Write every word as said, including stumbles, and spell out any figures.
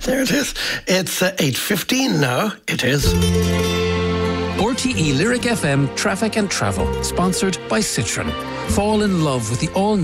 There it is. It's uh, eight fifteen now. It is. R T E Lyric F M Traffic and Travel, sponsored by Citroën. Fall in love with the all